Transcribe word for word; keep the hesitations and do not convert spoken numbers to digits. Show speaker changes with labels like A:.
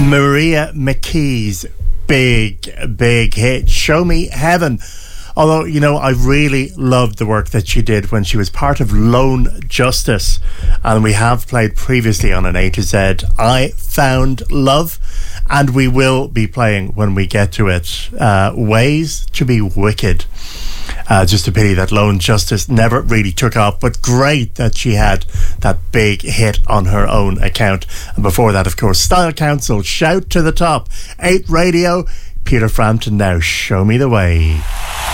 A: Maria McKee's big, big hit, Show Me Heaven. Although, you know, I really loved the work that she did when she was part of Lone Justice. And we have played previously on an A to Z, I Found Love. And we will be playing, when we get to it, uh, Ways to Be Wicked. Uh, just a pity that Lone Justice never really took off, but great that she had that big hit on her own account. And before that, of course, Style Council, Shout to the Top, eight Radio, Peter Frampton now, Show Me the Way.